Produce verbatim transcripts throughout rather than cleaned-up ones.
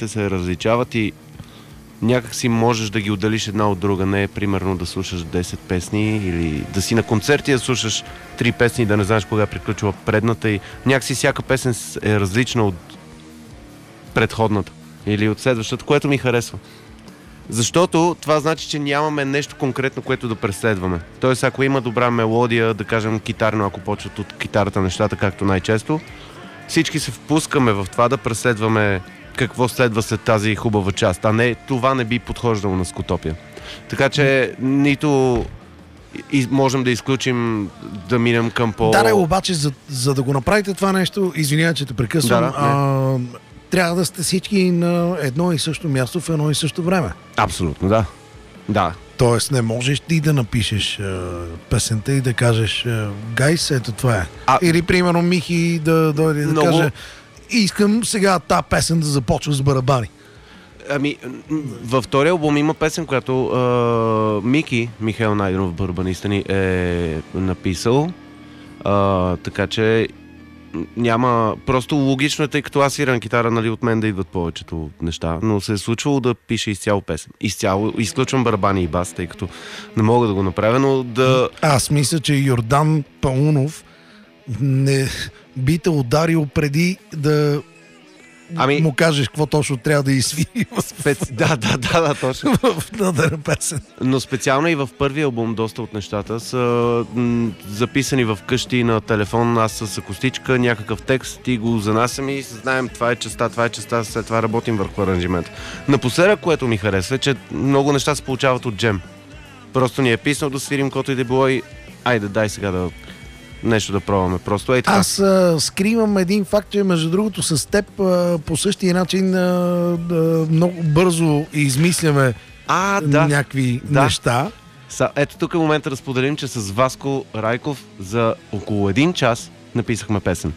песните се различават и някак си можеш да ги отделиш една от друга. Не е примерно да слушаш десет песни или да си на концерти да слушаш три песни и да не знаеш кога е приключила предната и някакси всяка песен е различна от предходната или от следващата, което ми харесва. Защото това значи, че нямаме нещо конкретно, което да преследваме. Тоест, ако има добра мелодия, да кажем китарно, ако почват от китарата нещата, както най-често, всички се впускаме в това да преследваме какво следва след тази хубава част, а не, това не би подхождало на Скутопия. Така че нито и можем да изключим да минем към по... Да, не, обаче, за, за да го направите това нещо, извинявай, че те прекъсвам, да, да, а, трябва да сте всички на едно и също място в едно и също време. Абсолютно, да. Да. Тоест не можеш ти да напишеш а, песента и да кажеш гайс, ето това е. А... Или примерно Михи да дойде да Много... каже искам сега тази песен да започва с барабани. Ами, във втория албум има песен, която а, Мики, Михаил Найденов, барабаниста ни, е написал. А, така че няма... Просто логично е, тъй като аз свирам китара, нали, от мен да идват повечето неща, но се е случвало да пише изцяло песен. Изцяло, изключвам барабани и бас, тъй като не мога да го направя, но да... Аз мисля, че Йордан Паунов не би те ударил преди да ами... му кажеш какво точно трябва да изсвири. Спец... Да, да, да, да, точно. В надъра песен. Но специално и в първия албум доста от нещата са м- записани в къщи на телефон, аз с акустичка, някакъв текст, ти го занасям и знаем това е частта, това е частта, след това работим върху аранжимент. Напоследък, което ми харесва, е, че много неща се получават от джем. Просто ни е писнал да свирим каквото и да било и айде, дай сега да нещо да пробваме. Просто ей така. Аз а, скривам един факт, че между другото с теб а, по същия начин а, а, много бързо измисляме а, да. някакви да. неща. Са, ето тук е момента да споделим, че с Васко Райков за около един час написахме песен.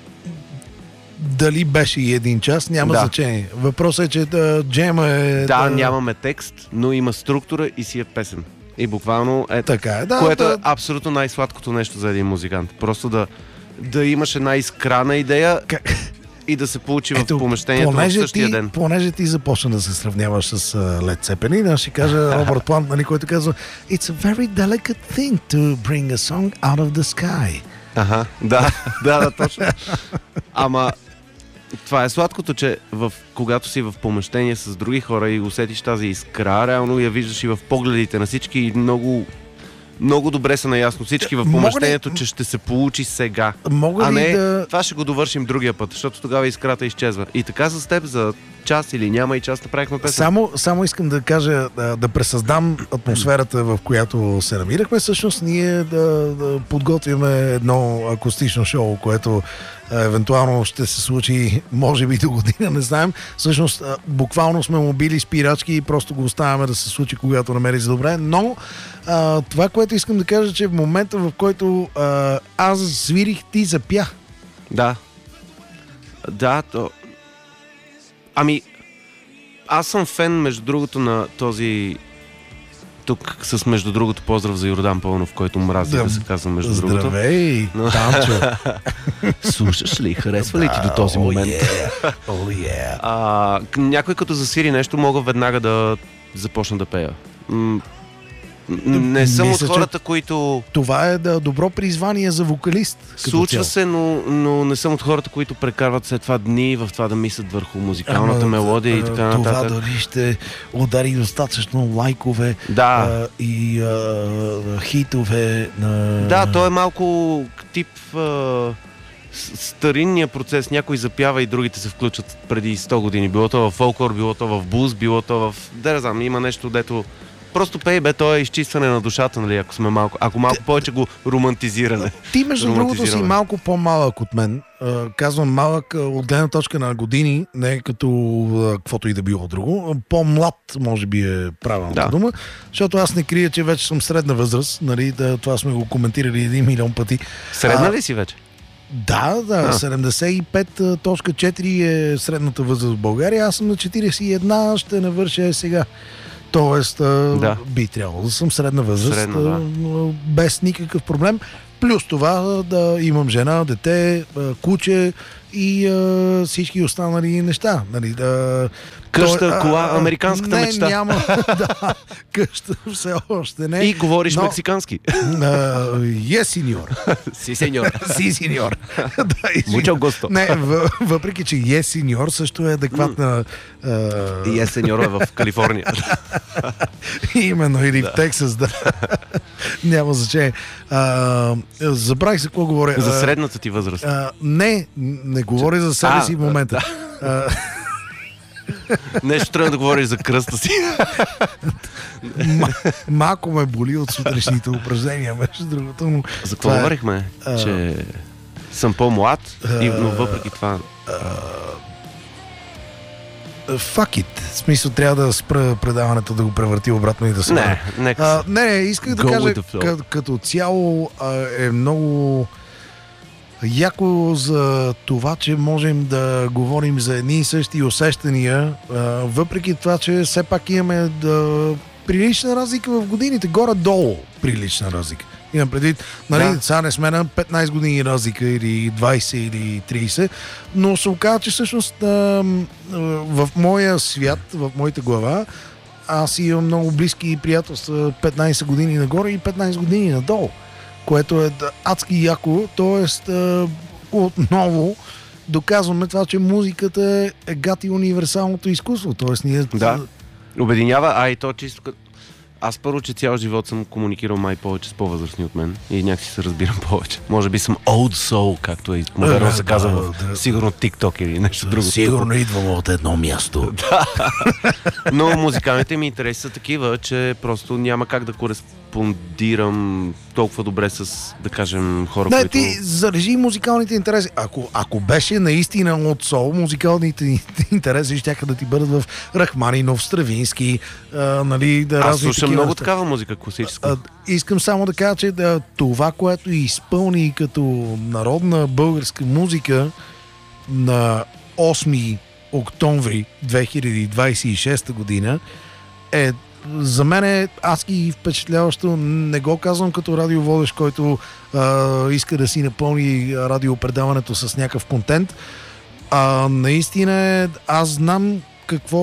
Дали беше и един час, няма да. значение. Въпросът е, че да, джема е... Да, да, нямаме текст, но има структура и си е песен. И буквално е така е, да, което да. е абсолютно най-сладкото нещо за един музикант. Просто да, да имаш една изкрана идея как? И да се получи Ето, в помещението в същия ти, ден. Понеже ти започна да се сравняваш с uh, Led Zeppelin, аз ще кажа Робърт Плант, нали, който казва It's a very delicate thing to bring a song out of the sky. Аха, да, да, да, точно. Ама това е сладкото, че в, когато си в помещение с други хора и усетиш тази искра, реално я виждаш и в погледите на всички и много, много добре са наясно всички в помещението, ли... че ще се получи сега. Мога а не, да... това ще го довършим другия път, защото тогава искрата изчезва. И така с теб за час или няма и час направихме песен. Само, само искам да кажа, да, да пресъздам атмосферата, в която се намирахме. Всъщност ние да, да подготвяме едно акустично шоу, което евентуално ще се случи, може би до година, не знаем. Всъщност, буквално сме му били спирачки и просто го оставяме да се случи, когато намери за добре. Но а, това, което искам да кажа, че в момента, в който а, аз свирих, ти запя. Да. Да, то... Ами, аз съм фен, между другото, на този... Тук с между другото поздрав за Йордан Пълнов, който мрази да, да се казва между здравей, другото. Здравей, Но... Танчо. Слушаш ли, харесва ли ти до този момент? Oh yeah. Oh yeah. а, някой като засвири нещо, мога веднага да започна да пея. М- не съм Мисля, от хората, които... Това е да добро призвание за вокалист. Случва се, но, но не съм от хората, които прекарват след това дни в това да мислят върху музикалната Ама, мелодия и така това нататък. Това дори ще удари достатъчно лайкове да. а, и а, хитове. А... Да, то е малко тип а, старинния процес. Някой запява и другите се включат преди сто години. Било то в фолклор, било то в блуз, било то в... Да, не знам, има нещо, дето... Просто пей, бе, то е изчистване на душата, нали, ако сме малко, ако малко повече го романтизиране. Ти, между другото, си малко по-малък от мен. Казвам малък от гледна точка на години, не като каквото и да било друго. По-млад, може би е правилната да. дума, защото аз не крия, че вече съм средна възраст, нали, да, това сме го коментирали един милион пъти. Средна а, ли си вече? Да, да, а. седемдесет и пет цяло четири е средната възраст в България, аз съм на четиридесет и една, ще навърша сега. Тоест, да. би трябвало да съм средна възраст, средна, да. без никакъв проблем. Плюс това да имам жена, дете, куче и а, всички останали неща. Нали, да, къща, той, кола, а, американската не, мечта. Няма, да, къща все още не. И говориш но, мексикански. Е, сеньор. Си, сеньор. Си, сеньор. Мучо густо. Не, въпреки, че е, сеньор също е адекватна... Mm. И е, сеньор е в Калифорния. Именно, или в Тексас, да. Няма значение. Забравих се какво говоря. За средната ти възраст. А, не, не говоря за себе си в момента. Да. Нещо трябва да говориш за кръста си. М- малко ме боли от сутрешните упражнения, между другото. Но за какво говорихме? А... Че съм по-млад, а... но въпреки това... Fuck it. В смисъл, трябва да спра предаването, да го превърти обратно и да се... Не, а, не, не, исках да Go кажа, като, като цяло а, е много яко за това, че можем да говорим за едни и същи усещания, а, въпреки това, че все пак имаме да, прилична разлика в годините, горе-долу прилична разлика. Имам предвид, нали, да. Сега не сме на петнайсет години разлика или двайсет или трийсет, но се оказа, че всъщност а, в моя свят, в моята глава, аз имам много близки приятелства петнайсет години нагоре и петнайсет години надолу, което е адски яко, т.е. отново доказваме това, че музиката е гати универсалното изкуство, т.е. ние... Да, обединява, а и то чисто като... Аз първо, че цял живот съм комуникирал май повече с по-възрастни от мен и някакси се разбирам повече. Може би съм old soul, както е модерно се казва, да, да, сигурно TikTok или нещо друго. Сигурно идвам от едно място. Да. Но музикалните ми интереси са такива, че просто няма как да кореспондирам толкова добре с, да кажем, хора, не, които... ти зарежи музикалните интереси. Ако, ако беше наистина от сол, музикалните интереси щяха да ти бъдат в Рахманинов, Стравински, а, нали, да Аз слушам много неща. такава музика, класическа. А, искам само да кажа, че да, това, което изпълни като народна българска музика на осми октомври две хиляди двайсет и шеста година е за мен е адски впечатляващо. Не го казвам като радиоводещ, който а, иска да си напълни радиопредаването с някакъв контент. А, наистина аз знам какво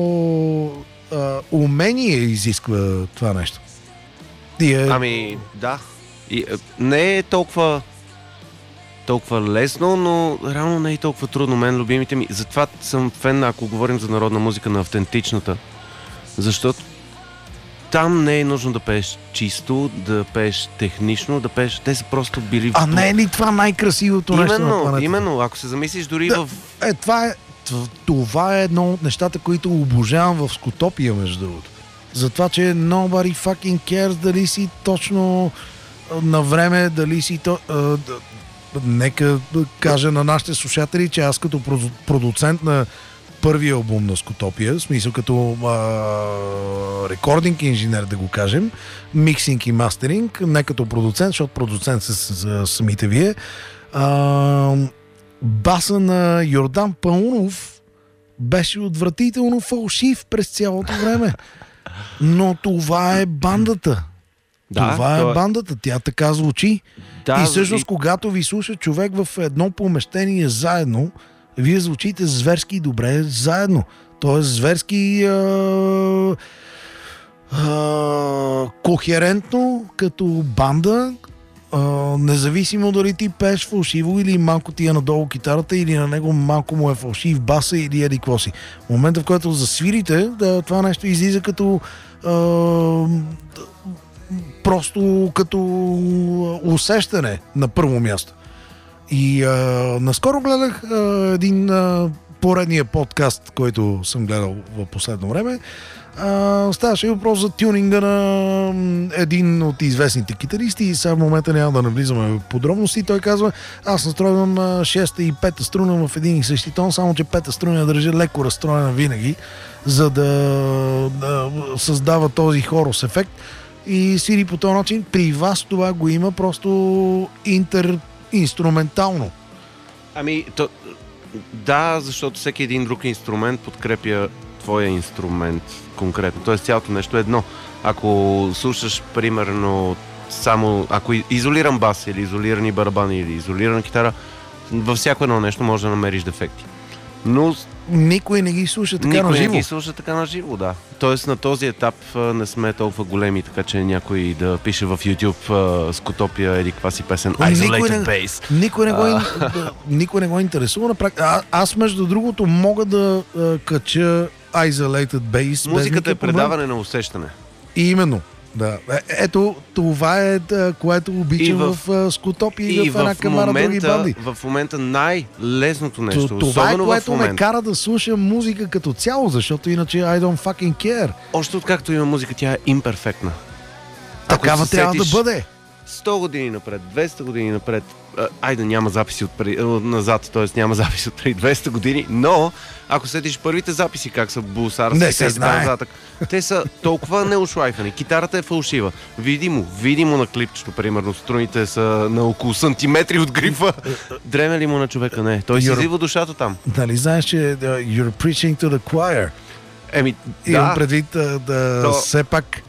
а, умение изисква това нещо. И е... Ами, да. И, не е толкова толкова лесно, но реално не е толкова трудно. Мен любимите ми. Затова съм фен, ако говорим за народна музика, на автентичната. Защото там не е нужно да пееш чисто, да пееш технично, да пееш... Те са просто били... А не е ли това най-красивото именно, нещо на планетата? Именно, ако се замислиш дори да, в... Е, това е, това е едно от нещата, които обожавам в Скотопия, между другото. Затова, че nobody fucking cares дали си точно на време, дали си... То, а, нека да кажа на нашите слушатели, че аз като продуцент на първия албум на Скотопия, в смисъл като а, рекординг инженер, да го кажем, миксинг и мастеринг, не като продуцент, защото продуцент са за самите вие. А, баса на Йордан Паунов беше отвратително фалшив през цялото време. Но това е бандата. Да, това е бандата. Тя така звучи. Да, и всъщност, и... когато ви слуша човек в едно помещение заедно, вие звучите зверски добре заедно. Тоест зверски а, а, кохерентно като банда, а, независимо дали ти пееш фалшиво или малко ти е надолу китарата, или на него малко му е фалшив баса или еди какво си. В момента, в който засвирите, да, това нещо излиза като а, просто като усещане на първо място. И а, наскоро гледах а, един а, поредния подкаст, който съм гледал в последно време. А, ставаше въпрос за тюнинга на един от известните китаристи и сега в момента няма да навлизаме в подробности. Той казва, аз настройвам шеста и пета струна в един и същи тон, само че пета струна държа леко разстроена винаги, за да, да създава този хорус ефект и свири по този начин. При вас това го има просто интер инструментално. Ами, то, да, защото всеки един друг инструмент подкрепя твоя инструмент конкретно. Тоест цялото нещо е едно. Ако слушаш, примерно, само, ако изолиран бас или изолирани барабани или изолирана китара, Във всяко едно нещо може да намериш дефекти. Но Никой не ги слуша така никой на живо. не ги слуша така на живо, да. Тоест на този етап а, не сме толкова големи, така че някой да пише в YouTube а, Скотопия или каква си песен Isolated не, Bass. Никой не, го, да, никой не го интересува. А, аз между другото мога да а, кача Isolated Bass. Музиката е предаване на усещане. И именно. Да. Е, ето, това е, да, което обичам в, в Скотопия и, и в една камара други банди. В момента най-лесното нещо, това особено е, което в момента. ме кара да слушам музика като цяло, защото иначе I don't fucking care. Още откакто има музика, тя е имперфектна. Такава трябва да бъде. сто години напред, двеста години напред, айде няма записи от преди, назад, т.е. няма записи от преди двеста години, но ако седиш първите записи, как са бусарски, не се знае. Назад, те са толкова неушлайфани. Китарата е фалшива. Видимо, видимо на клипчето, примерно, струните са на около сантиметри от грифа. Дреме ли му на човека? Не. Той си излива душата там. Нали знаеш, че uh, you're preaching to the choir. Еми, да. Имам предвид uh, да То... все пак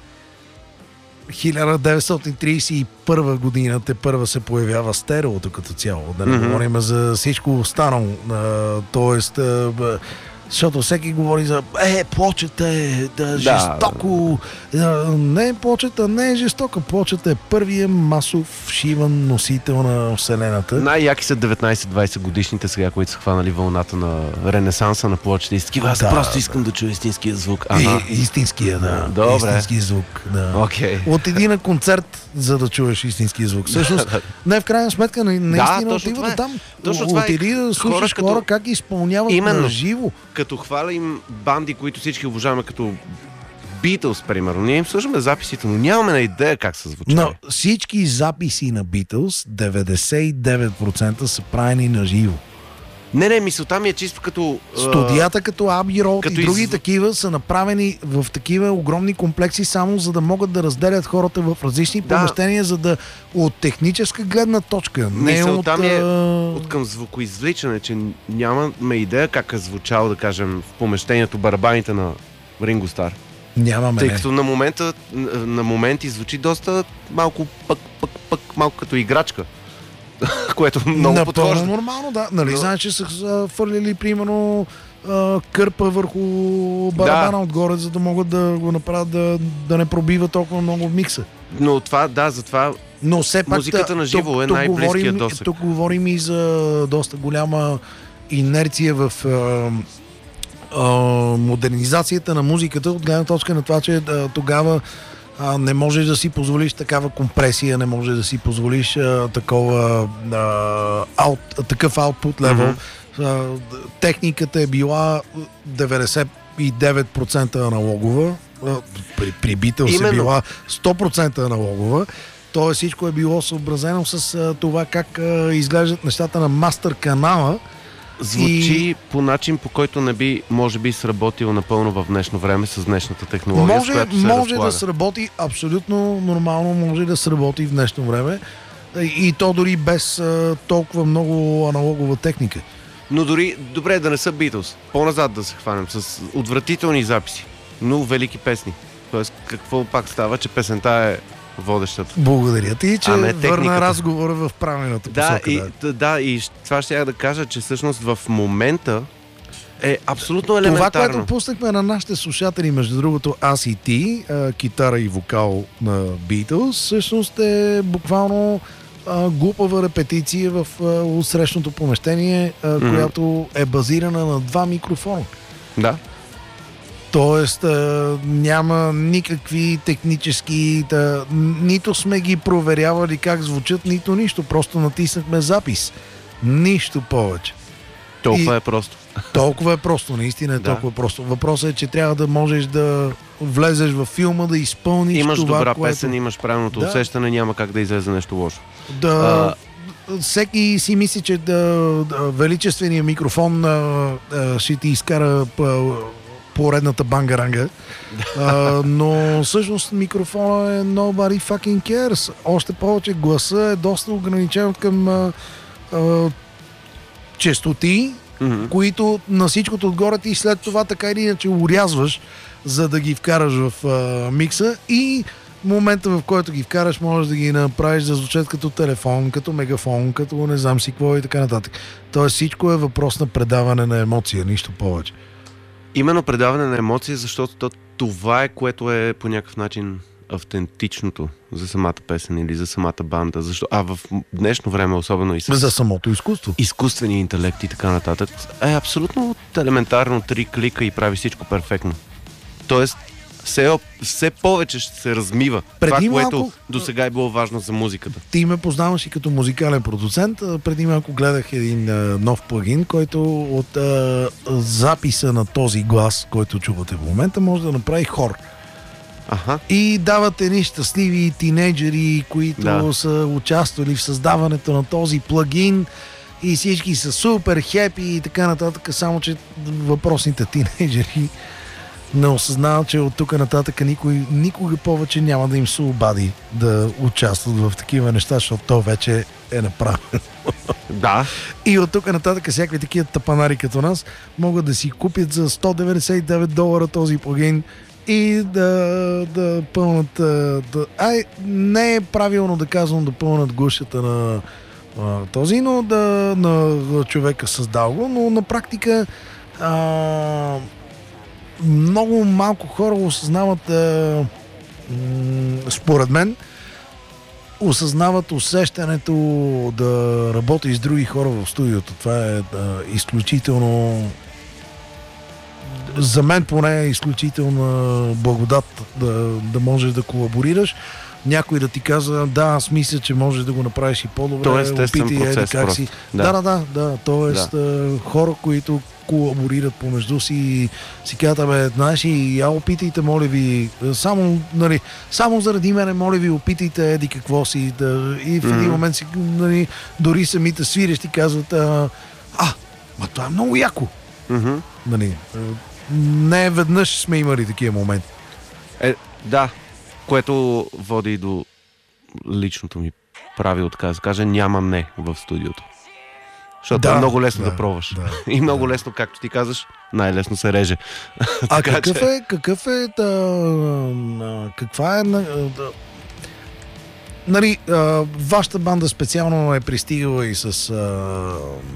хиляда деветстотин тридесет и първа година те първа се появява стереото като цяло. Да не mm-hmm. говорим за всичко останало. Uh, тоест, uh, защото всеки говори за е, плочата е да, жестоко. Да. Не, плочата не е жестока. Плочата е първия масов шиван носител на Вселената. Най-яки са деветнайсет-двайсет годишните сега, които са хванали вълната на ренесанса на плочата и с такива. Аз да, просто да. искам да чуя истинския звук. Ага. И, истинския, да. Добре. Истинския звук. Да. Okay. Отиди на концерт, за да чуеш истинския звук. Всъщност, не в крайна сметка, наистина да, отивате там. Точно отиди да слушаш хора, хора как изпълняват именно, на живо. Като хвалим банди, които всички обожаваме, като Beatles, примерно. Ние им слушаме записите, но нямаме на идея как са звучали. Но всички записи на Beatles, деветдесет и девет процента са правени на живо. Не, не, мисълта ми е чисто като... Студията като Abbey Road и други из... такива са направени в такива огромни комплекси, само за да могат да разделят хората в различни да. помещения, за да от техническа гледна точка. Мисълта от, ми е от към звукоизвличане, че нямаме идея как е звучало, да кажем, в помещението барабаните на Ринго Стар. Нямаме. Тъй като на момента, на моменти звучи доста малко пък, пък, пък, малко като играчка. Което много подхожда. Напълно нормално, да. Нали, но... знаеш, че са фърлили, примерно, кърпа върху барабана да. отгоре, за да могат да го направят да, да не пробива толкова много в микса. Но това, да, затова но все пак, музиката на живо е най-близкият досег. Тук говорим и за доста голяма инерция в а, а, модернизацията на музиката, от гледна точка на това, че а, тогава а, не можеш да си позволиш такава компресия, не можеш да си позволиш а, такова а, аут, такъв output level. Mm-hmm. А, техниката е била деветдесет и девет процента аналогова, а, при, при Beatles е била сто процента аналогова. Тоест всичко е било съобразено с а, това как а, изглеждат нещата на мастер канала. Звучи и... по начин, по който не би, може би, сработил напълно в днешно време с днешната технология, може, с която се може разполага. Да сработи, абсолютно нормално може да сработи в днешно време. И то дори без а, толкова много аналогова техника. Но дори, добре да не са Beatles, по-назад да се хванем, с отвратителни записи, но велики песни. Тоест, какво пак става, че песента е водещата. Благодаря ти, че върна разговора в правилната да, посока. И, да. да, и това ще я да кажа, че всъщност в момента е абсолютно елементарно. Това, което пуснахме на нашите слушатели, между другото, аз и ти, а, китара и вокал на Beatles, всъщност е буквално а, глупава репетиция в а, отсрещното помещение, а, mm-hmm. която е базирана на два микрофона. Да. Тоест а, няма никакви технически, да, нито сме ги проверявали как звучат, нито нищо. Просто натиснахме запис. Нищо повече. Толкова и, е просто. Толкова е просто, наистина е да. толкова просто. Въпросът е, че трябва да можеш да влезеш във филма, да изпълниш имаш това, добра което... песен, имаш правилното да. усещане, няма как да излезе нещо лошо. Да... А... Всеки си мисли, че да, да, величественият микрофон а, а, ще ти изкара а, поредната бангаранга, а, но всъщност микрофона е nobody fucking cares. Още повече гласа е доста ограничен към а, а, честоти, mm-hmm. които на всичкото отгоре ти след това така или иначе урязваш, за да ги вкараш в а, микса и момента, в който ги вкараш, можеш да ги направиш да звучат като телефон, като мегафон, като не знам си какво и така нататък. Тоест всичко е въпрос на предаване на емоция, нищо повече. Именно предаване на емоции, защото то, това е, което е по някакъв начин автентичното за самата песен или за самата банда. Защо? А в днешно време, особено и с... За самото изкуство. Изкуствения интелект и така нататък, е абсолютно елементарно три клика и прави всичко перфектно. Тоест, все, все повече ще се размива. Преди това, което малко... до сега е било важно за музиката. Ти ме познаваш и като музикален продуцент. Преди малко гледах един а, нов плагин, който от а, записа на този глас, който чувате в момента, може да направи хор. Аха. И дават едни щастливи тинейджери, които да. са участвали в създаването на този плагин и всички са супер хепи и така нататък, само че въпросните тинейджери не осъзнават, че от тук нататък никой, никога повече няма да им се обади да участват в такива неща, защото то вече е направено. Да. И от тук нататък всякакви такива тапанари като нас могат да си купят за сто деветдесет и девет долара този плагин и да, да пълнат... Да, ай, не е правилно да казвам да пълнат гушата на а, този, но да, на, на човека създал го, но на практика а, много малко хора осъзнават а, м, според мен осъзнават усещането да работи с други хора в студиото. Това е да, изключително за мен поне е изключителна благодат да, да можеш да колаборираш. Някой да ти казва, да, аз мисля, че можеш да го направиш и по-добре. То е естествен процес. Как си. Да, да, да, да. Тоест да. хора, които колаборират помежду си и си казват, бе, знаеш и я опитайте, моля ви, само, нали, само заради мене, моля ви, опитайте еди какво си. Да, и в един mm-hmm. момент си, нали, дори самите свирещи казват, а, а, ма това е много яко. Mm-hmm. Нали, не веднъж сме имали такива моменти. Е, да, което води до личното ми правило, така да се каже, нямам не в студиото. Защото да, е много лесно да, да пробваш. Да, и много да. лесно, както ти казваш, най-лесно се реже. А какъв че... е, какъв е, да, каква е, да, нали, а, вашата банда специално е пристигала и с а,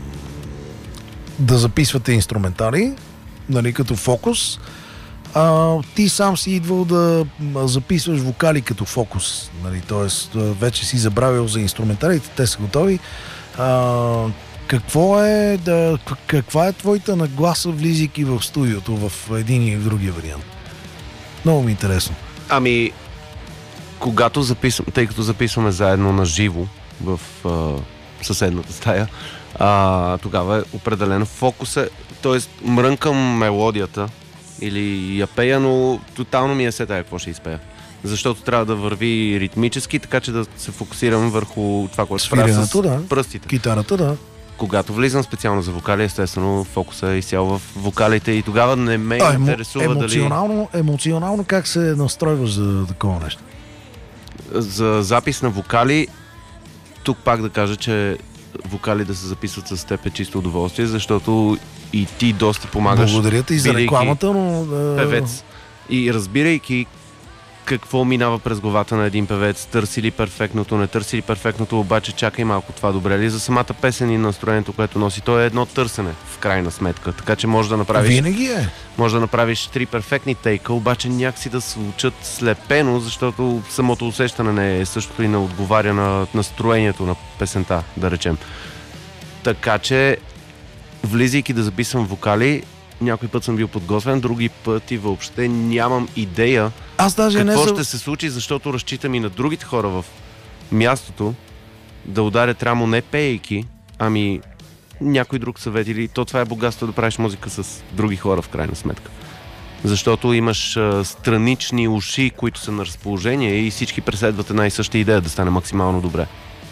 да записвате инструментали, нали, като фокус. А, ти сам си идвал да записваш вокали като фокус, нали, т.е. вече си забравил за инструменталите, те са готови. А, какво е да, каква е твоята нагласа, влизайки в студиото в един и в другия вариант? Много ми е интересно. Ами, когато записвам, тъй като записваме заедно на живо в а, съседната стая, а, тогава е определено фокуса, т.е. мрънкам мелодията или я пея, но тотално ми е сета какво ще изпея. Защото трябва да върви ритмически, така че да се фокусирам върху това, което правя с да. пръстите. Китарата, да. Когато влизам специално за вокали, естествено фокуса е изцяло в вокалите и тогава не ме а, интересува емо, емоционално, дали... Емоционално как се настройваш за такова нещо? За запис на вокали, тук пак да кажа, че вокали да се записват с теб е чисто удоволствие, защото и ти доста помагаш. Благодаря ти за рекламата, но... Да... Певец. И разбирайки какво минава през главата на един певец, търси ли перфектното, не търси ли перфектното, обаче чакай малко, това добре ли за самата песен и настроението, което носи. То е едно търсене, в крайна сметка. Така че може да направиш... Винаги е. Може да направиш три перфектни тейка, обаче някакси да звучат слепено, защото самото усещане не е същото и не отговаря на настроението на песента, да речем. Така че, влизайки да записвам вокали, някой път съм бил подготвен, други пъти въобще нямам идея Аз даже какво не ще се случи, защото разчитам и на другите хора в мястото да ударят рамо не пеейки, ами някой друг съвет или то това е богатство да правиш музика с други хора в крайна сметка. Защото имаш а, странични уши, които са на разположение и всички преследват една и съща идея да стане максимално добре.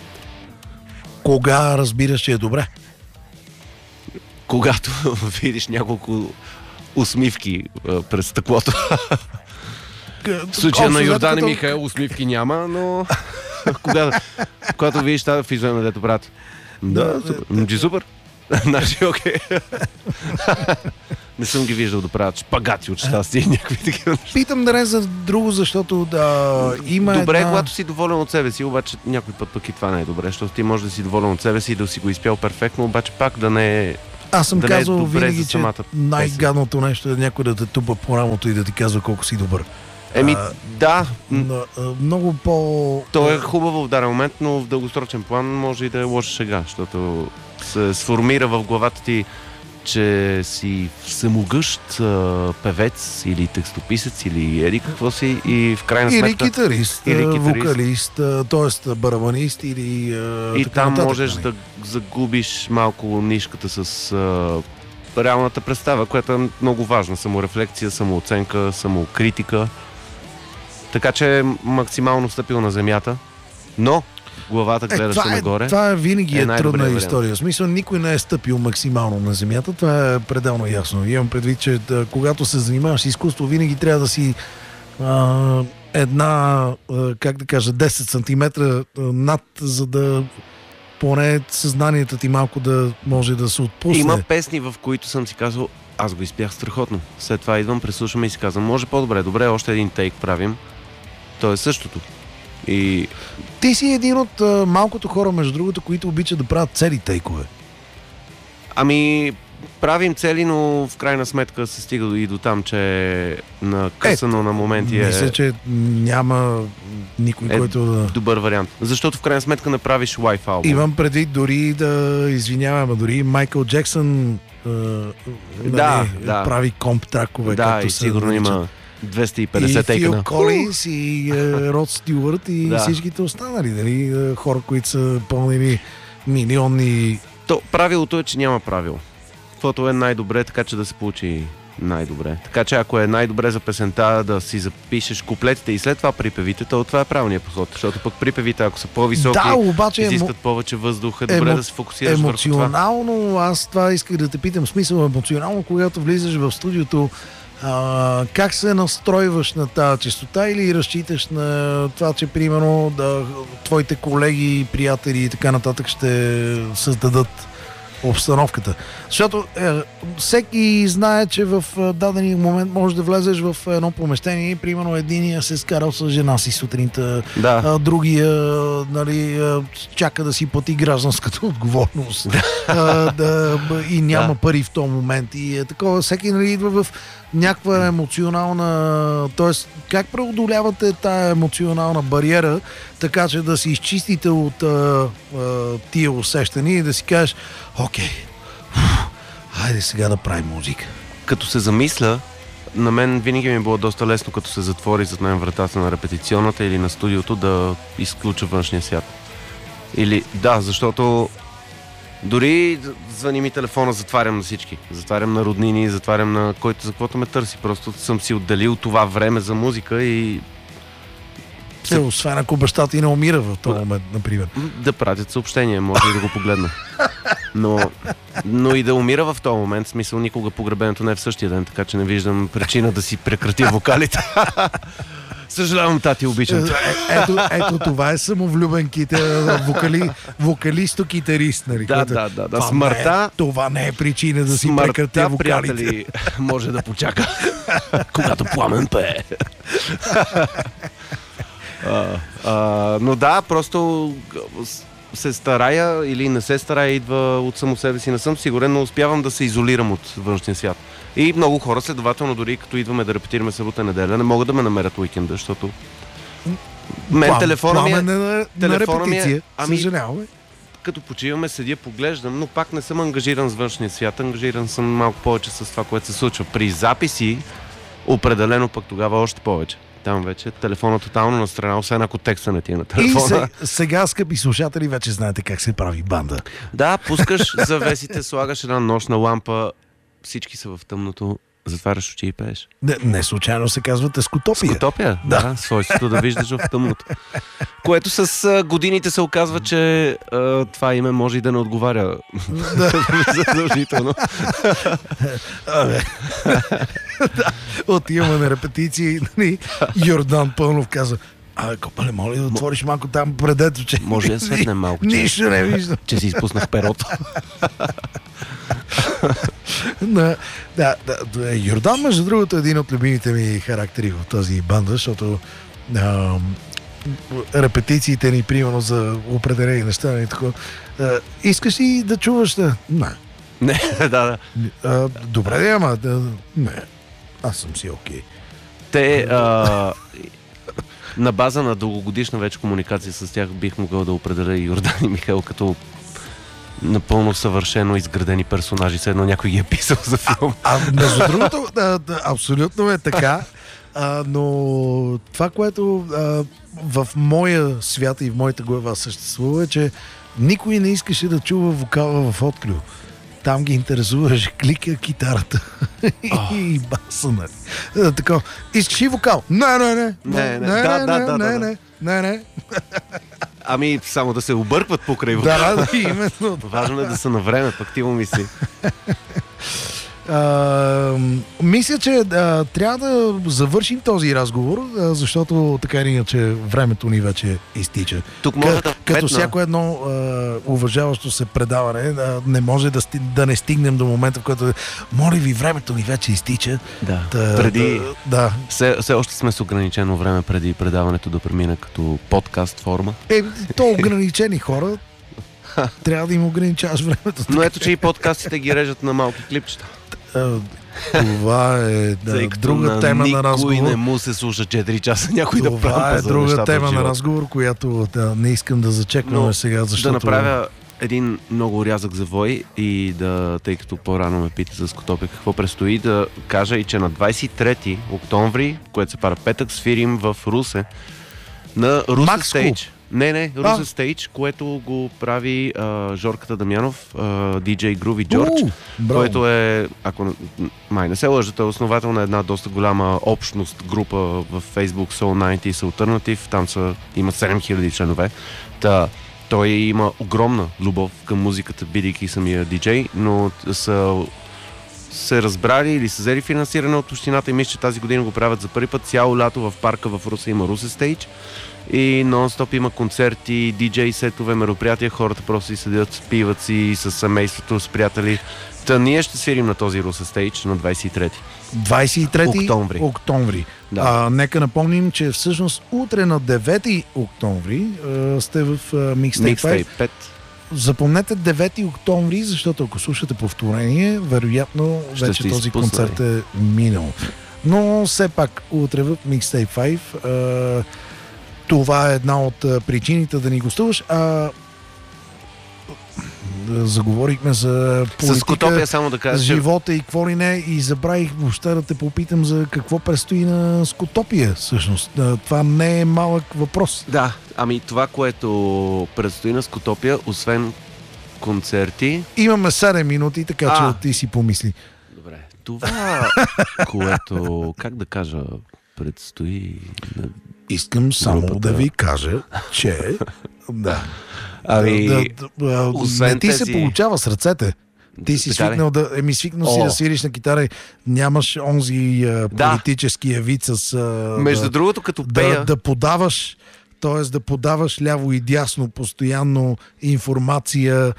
Кога разбираш, че е добре? Когато видиш няколко усмивки а, през стъклото. В случая на Йордан и Михаел усмивки няма, но когато, когато видиш тази физиономия, дето брат. Да, супер. Супер. Значи, окей. Не съм ги виждал да правят шпагати от щастие и някакви такива неща. Питам да не за друго, защото да има Добре, една... когато си доволен от себе си, обаче някой път пък и това не е добре, защото ти можеш да си доволен от себе си и да си го изпял перфектно, обаче пак да не е... Аз съм да казал не е винаги, че най-гадното нещо е някой да те тупа по рамото и да ти казва колко си добър. Еми, а, да. Но, много по... То е хубаво в даден момент, но в дългосрочен план може и да е лоша шега, защото се сформира в главата ти, че си самогъщ а, певец или текстописец или еди какво си и в крайна сметка... Или китарист, или китарист. вокалист, т.е. барабанист или а, и така там нататък, можеш нали? да загубиш малко нишката с а, реалната представа, която е много важна. Саморефлексия, самооценка, самокритика. Така че е максимално стъпил на земята, но главата гледаше е, това нагоре. Е, това е винаги е, е трудна вариант. история. В смисъл, никой не е стъпил максимално на земята. Това е пределно ясно. Имам предвид, че да, когато се занимаваш с изкуство, винаги трябва да си а, една, а, как да кажа, десет сантиметра над, за да поне съзнанието ти малко да може да се отпусне. Има песни, в които съм си казал, аз го изпях страхотно. След това идвам, преслушвам и си казвам, може по-добре, добре, още един тейк правим. То е същото. И... Ти си един от а, малкото хора, между другото, които обичат да правят цели тейкове. Ами, правим цели, но в крайна сметка се стига и до там, че е накъсано е, на моменти е... Мисля, че няма никой, е който да... добър вариант. Защото в крайна сметка направиш лайф албум. Имам предвид дори да извинявам, дори Майкъл Джексън а, да, нали, да. прави комп тракове. Да, както и сигурно има двеста и петдесет и Фил тейкана. Колинс, и uh, Род Стюарт и Да. всичките останали, нали, хора, които са пълнили милионни... То, правилото е, че няма правило. Каквото е най-добре, така че да се получи най-добре. Така че ако е най-добре за песента да си запишеш куплетите и след това припевите, то това е правилният подход. Защото пък припевите, ако са по-високи, Да, обаче изискват повече въздух, е добре емо... да се фокусираш върху това. Емоционално, аз това исках да те питам, смисъл емоционално, когато влизаш в студиото, а, как се настройваш на тази честота или разчиташ на това, че примерно да, твоите колеги, приятели и така нататък ще създадат обстановката. Защото е, всеки знае, че в даден момент можеш да влезеш в едно помещение и примерно единия се скарал с жена си сутринта, Да. а, другия нали, а, чака да си плати гражданската отговорност а, да, и няма Да. пари в този момент. И е такова, всеки нали, идва в някаква емоционална... Тоест, как преодолявате тая емоционална бариера, така че да си изчистите от а, а, тия усещания и да си кажеш, окей, уф, хайде сега да правим музика. Като се замисля, на мен винаги ми е било доста лесно, като се затвори зад мен вратата на репетиционната или на студиото, да изключа външния свят. Или, да, защото дори звъни ми телефона, затварям на всички. Затварям на роднини, затварям на който за каквото ме търси. Просто съм си отделил това време за музика и... Е, освен ако баща ти не умира в този момент, например. Да пратят съобщение, може и да го погледна. Но, но и да умира в този момент, в смисъл никога погребението не е в същия ден, така че не виждам причина да си прекратя вокалите. Съжалявам, тати, обичам. Е, ето, ето това е самовлюбен ките, вокали, вокалисто-китарист. Нали, Да, което- да, да, да. Това Смъртта- Не е, това не е причина да си прекратя Смъртта, вокалите. приятели, може да почака, когато Пламен пее. а, а, но да, просто се старая или не се старая, идва от само себе си, не съм сигурен, но успявам да се изолирам от външния свят. И много хора, следователно, дори като идваме да репетираме събота неделя, не могат да ме намерят уикенда, защото мен Плам- телефона ми е... Пламен е на, на телефона ми е- репетиция. ами- Съжаляваме. Като почиваме, седя, поглеждам, но пак не съм ангажиран с външния свят, ангажиран съм малко повече с това, което се случва. При записи, определено пък тогава още повече. Там вече телефона тотално на страна, освен ако текста не ти е на И телефона. се, сега, скъпи слушатели, вече знаете как се прави банда. Да, пускаш завесите, слагаш една нощна лампа, всички са в тъмното, затваряш очи и пееш. Не, не случайно се казва Тескотопия. Скотопия? Да. Да, свойството да виждаш в тъмното. Което с а, годините се оказва, че а, това име може и да не отговаря задължително. Абе. Да, отиваме на репетиции. Нали, Йордан Пълнов каза, абе, копале, моля да отвориш малко там предето, че... Може да светнем малко, че, Нищо не виждам. че си изпуснах перото. да, да, да, Йордан, между другото, е един от любимите ми характери в тази банда, защото а, репетициите ни, примерно, за определени неща, и така. А, искаш ли да чуваш? Да? Не. Не, да, да. А, добре, да, ама да, не. Аз съм си окей. Okay. Те а, на база на дългогодишна вече комуникация с тях бих могъл да определя и Йордан и Михаил като напълно съвършено изградени персонажи, все едно някой ги е писал за филм. А, а между другото, да, да, абсолютно е така, а, но това, което а, в моя свят и в моята глава съществува, е, че никой не искаше да чува вокала в Открил. Там ги интересуваше клика, китарата oh. и баса, нали. Така, искаш и вокал? Не, не, не. Не, не, да, да, да, не, да, не, не, не. Ами, само да се объркват покрай вокала. Да, да, именно. Важно е да са на време, пък ти му мисли. Uh, мисля, че uh, трябва да завършим този разговор, uh, защото така или иначе времето ни вече изтича. Тук може К- да като всяко едно uh, уважаващо се предаване, uh, не може да, сти... да не стигнем до момента, в който моля ви, времето ни вече изтича. Да. Та, преди... да, да. Все, все още сме с ограничено време преди предаването да премине като подкаст форма. Е, то ограничени хора трябва да им ограничаваш времето. Но ето, че и подкастите ги режат на малки клипчета. Това е да, друга на тема на разговор. Никой не му се слуша четири часа някой това да прави. Това е друга тема на разговор, която да, не искам да зачекваме Но сега, защото... Да направя един много рязък завой и да, тъй като по-рано ме пита за Скотопия какво предстои, да кажа и че на двадесет и трети октомври, което се пара петък, свирим в Русе на Русе Stage. Не, не, Русе Stage, което го прави а, Жорката Дамянов, а, диджей Groovy George, uh, който е, ако май не се лъжа, е основател на една доста голяма общност, група в Facebook Soul деветдесет Alternative, там са, има седем хиляди членове. Та, той има огромна любов към музиката, бидейки самия диджей, но са се разбрали или са взели финансиране от общината и мисля, че тази година го правят за първи път. Цяло лято в парка в Русе има Русе Stage и нон-стоп има концерти, диджей сетове, мероприятия, хората просто си седят, пиват си с семейството, с приятели. Та ние ще свирим на този Русе Stage на двадесет и трети. двадесет и трети октомври. октомври. Да. А, нека напомним, че всъщност утре на девети октомври а, сте в Mixtape пет. Запомнете девети октомври, защото ако слушате повторение, вероятно ще вече този изпуснали. Концерт е минал. Но все пак утре в Mixtape пет а, това е една от причините да ни гостуваш. А, заговорихме за политика, с Скотопия, само да кажа, живота и какво ли не, и забравих въобще да те попитам за какво предстои на Скотопия всъщност. Това не е малък въпрос. Да, ами това, което предстои на Скотопия, освен концерти... Имаме седем минути, така а. че ти си помисли. Добре, това, което, как да кажа, предстои... Искам само групата. Да ви кажа, че... да. Ами, да, да, да, не ти тези... се получава с ръцете. Ти си свикнал да, еми, свикнал си да свириш на китара и нямаш онзи а, да. политическия вид с... А, Между да, другото, като пея... Да, да подаваш, т.е. да подаваш ляво и дясно постоянно информация,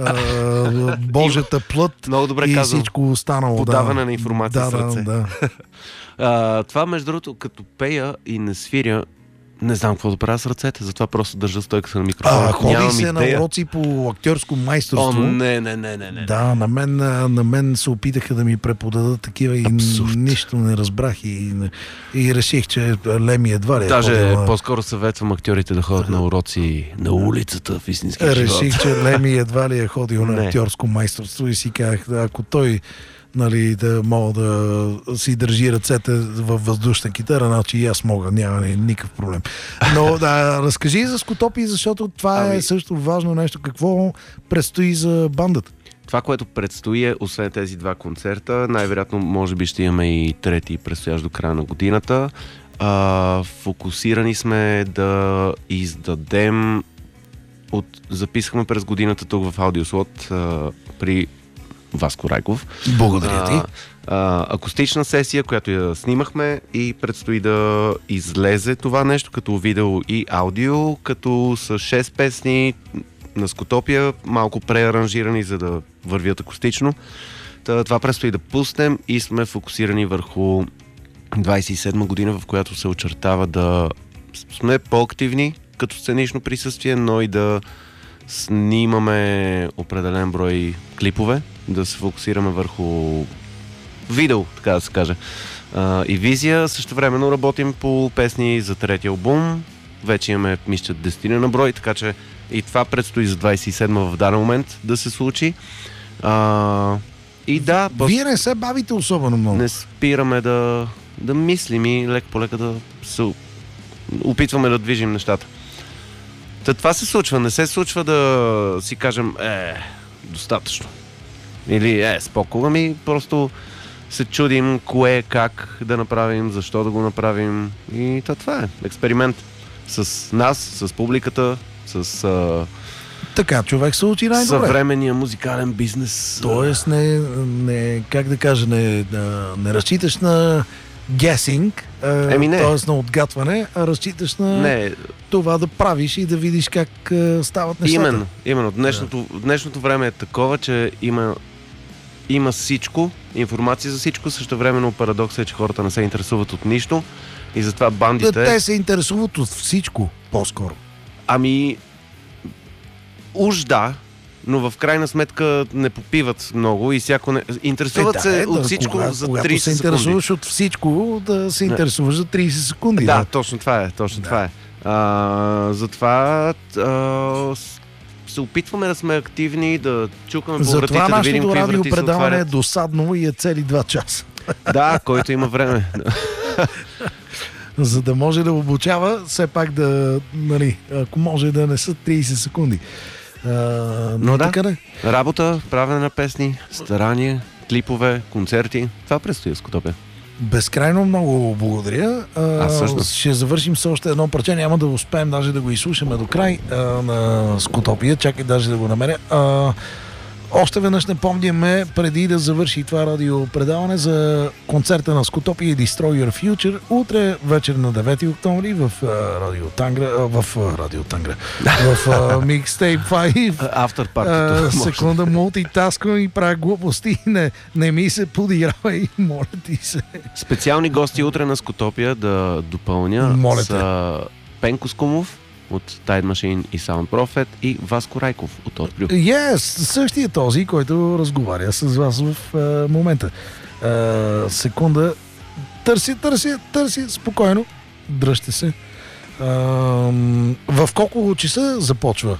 а, Божията плът много добре и казвам. Всичко останало. Подаване да. на информация да, с ръце. Да, да. а, това, между другото, като пея и не свиря, не знам какво да правя с ръцете, затова просто държа стойката на микрофона. А, ходи се на уроци по актьорско майсторство. О, не, не, не, не, не. Да, на мен, на мен се опитаха да ми преподадат такива и абсурд. Нищо не разбрах и, и реших, че Леми едва ли е Даже ходила... по-скоро съветвам актьорите да ходят на уроци на улицата в истинския живот. Реших, че Леми едва ли е ходил на актьорско майсторство и си казах, ако той нали, да мога да си държи ръцете във въздушна китара, значи и аз мога, няма никакъв проблем. Но да, разкажи за Скотопия, защото това ами... е също важно нещо. Какво предстои за бандата? Това, което предстои е, освен тези два концерта, най-вероятно може би ще имаме и трети предстоящ до края на годината. А, фокусирани сме да издадем от... Записахме през годината тук в Аудиослот а, при Васко Райков. Благодаря ти. А, а, акустична сесия, която я снимахме и предстои да излезе това нещо като видео и аудио, като с шест песни на Скотопия, малко преаранжирани, за да вървят акустично. Това предстои да пуснем и сме фокусирани върху двайсет и седма година, в която се очертава да сме по-активни като сценично присъствие, но и да снимаме определен брой клипове, да се фокусираме върху видео, така да се каже, а, и визия. Също времено работим по песни за третия албум. Вече имаме, мисля, десет на брой, така че и това предстои за двайсет и седма в даден момент да се случи. А, и да, Вие не се бавите особено много. Не спираме да, да мислим и лека по лека да се опитваме да движим нещата. Та това се случва. Не се случва да си кажем е, достатъчно. Или е, спокойно, ми просто се чудим кое, как да направим, защо да го направим. И то това е експеримент с нас, с публиката, с а, така, човек се учи най-добре. съвременния музикален бизнес. Тоест, не, не, как да кажа, не, не разчиташ на guessing, Еми не. т.е. на отгатване, а разчиташ на Не, това да правиш и да видиш как а, стават нещата. именно, именно. Днешното, днешното време е такова, че има, има всичко, информация за всичко, също времено парадокс е, че хората не се интересуват от нищо и затова бандите... Да, те се интересуват от всичко, по-скоро. Ами, уж да, но в крайна сметка не попиват много и всяко не... Интересуват Е, да, се е, от да, всичко кога, за когато трийсет се секунди. интересуваш от всичко, да се интересуваш за трийсет секунди. Да, Да, точно това е, точно Да. това е. А, затова а, с- се опитваме да сме активни, да чукаме по вратите, Затова да видим нашето какви врати се радиопредаване е отварят. досадно и е цели два часа. Да, който има време. За да може да обучава, все пак да, нали, ако може да не са трийсет секунди. А, Но да. така да. Работа, правене на песни, старание, клипове, концерти. Това предстои с Скутопия. Безкрайно много благодаря. А, Аз също. Ще завършим с още едно парче. Няма да успеем даже да го изслушаме до край а, на Скутопия. Чакай даже да го намеря. А, още веднъж напомняме, преди да завърши това радиопредаване, за концерта на Скутопия и Destroy Your Future утре вечер на девети октомври в а, Радио Тангра, а, в а, Радио Тангра, в а, Mixtape пет. Автор А, партито. секунда, мултитасквам и правя глупости. Не, не ми се подигравай, моля ти се. Специални гости утре на Скутопия да допълня Моля те. са Пенко Скумов от Tide Machine и Sound Prophet и Васко Райков от Отбрю. Yes, същия този, който разговаря с вас в а, момента. А, секунда. Търси, търси, търси, спокойно. Дръжте се. А, в колко часа започва?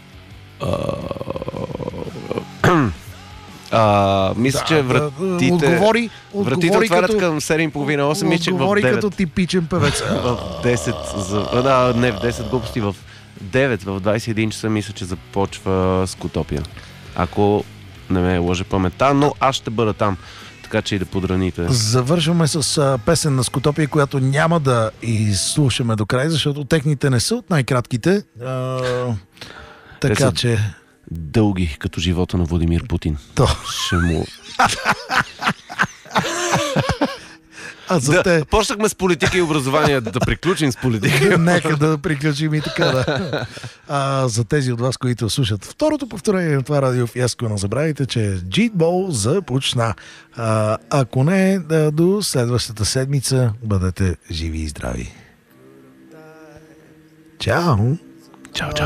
А, мисля, че вратите... Отговори, Вратите отговори отварят като, към седем и половина осем, мисля, че в отговори девет. като типичен певец. В десет, за... а, да, не в десет глупости, в девет, в двайсет и един часа мисля, че започва Скутопия. Ако не ме лъже паметта, но аз ще бъда там, така че и да подраните. Завършваме с а, песен на Скутопия, която няма да изслушаме до край, защото техните не са от най-кратките. А, така са- че... Дълги, като живота на Владимир Путин. То. Ще му... А за Да, те... почнахме с политика и образование, да приключим с политика. Нека да приключим и така, да. А, за тези от вас, които слушат второто повторение на това радио фиаско, не забравяйте, че Джитбол започна. А, ако не, да, до следващата седмица бъдете живи и здрави. Чао! Чао, чао.